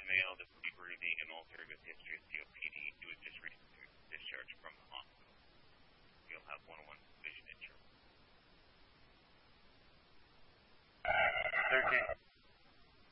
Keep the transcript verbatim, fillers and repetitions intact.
male that's deep breathing and also a good history of C O P D. He was just recently discharged from the hospital. You'll have one-on-one vision insurance. thirteen.